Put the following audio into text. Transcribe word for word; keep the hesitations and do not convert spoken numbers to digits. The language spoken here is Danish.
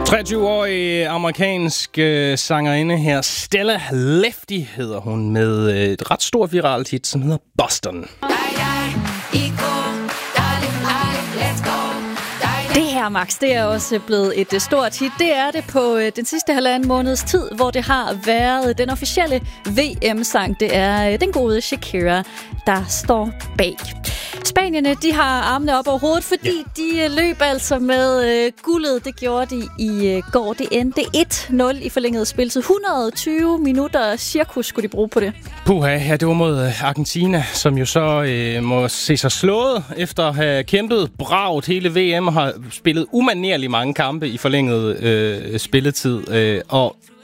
treogtyve-årig amerikansk øh, sangerinde her, Stella Lefty hedder hun, med øh, et ret stort viralt hit, som hedder Boston. Det her, Max, det er også blevet et stort hit. Det er det på den sidste halvanden måneds tid, hvor det har været den officielle V M-sang. Det er den gode Shakira, der står bag. Spanierne, de har armene op over hovedet, fordi ja. de løb altså med øh, guldet. Det gjorde de i øh, går. Det endte et nul i forlænget spilletid. et hundrede og tyve minutter cirkus skulle de bruge på det. Puha, ja, det var mod Argentina, som jo så øh, må se sig slået efter at have kæmpet bragt hele V M og har spillet umanerligt mange kampe i forlænget øh, spilletid. Øh, og